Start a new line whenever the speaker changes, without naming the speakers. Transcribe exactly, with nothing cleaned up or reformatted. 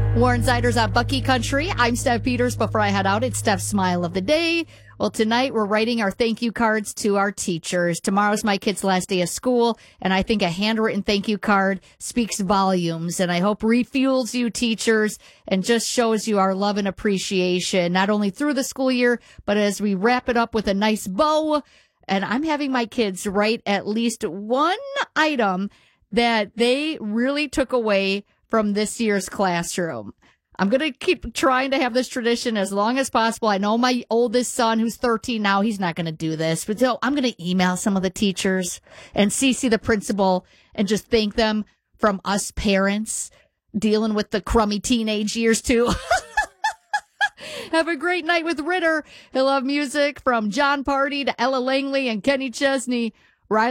Warren Ziders on Bucky Country. I'm Steph Peters. Before I head out, it's Steph's Smile of the Day. Well, tonight we're writing our thank you cards to our teachers. Tomorrow's my kid's last day of school, and I think a handwritten thank you card speaks volumes, and I hope refuels you teachers and just shows you our love and appreciation, not only through the school year, but as we wrap it up with a nice bow. And I'm having my kids write at least one item that they really took away from this year's classroom. I'm going to keep trying to have this tradition as long as possible. I know my oldest son, who's thirteen now, he's not going to do this. But so I'm going to email some of the teachers and C C the principal and just thank them from us parents dealing with the crummy teenage years, too. Have a great night with Ritter. He'll have music from John Party to Ella Langley and Kenny Chesney